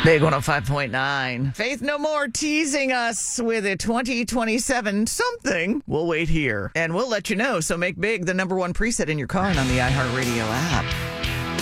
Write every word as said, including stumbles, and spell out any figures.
Big one oh five point nine. Faith No More teasing us with a twenty twenty-seven something. We'll wait here and we'll let you know. So make Big the number one preset in your car and on the iHeartRadio app.